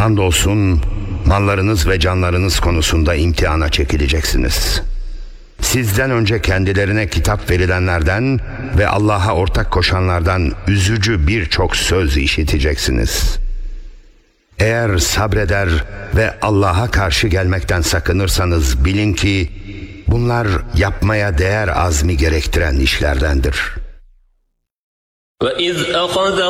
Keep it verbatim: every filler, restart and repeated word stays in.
Andolsun mallarınız ve canlarınız konusunda imtihana çekileceksiniz. Sizden önce kendilerine kitap verilenlerden ve Allah'a ortak koşanlardan üzücü birçok söz işiteceksiniz. Eğer sabreder ve Allah'a karşı gelmekten sakınırsanız bilin ki bunlar yapmaya değer azmi gerektiren işlerdendir. وَإِذْ أَخَذَ